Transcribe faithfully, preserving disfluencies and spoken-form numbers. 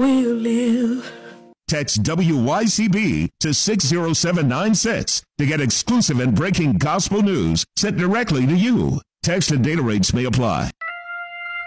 will live. Text W Y C B to six zero seven nine six to get exclusive and breaking gospel news sent directly to you. Text and data rates may apply.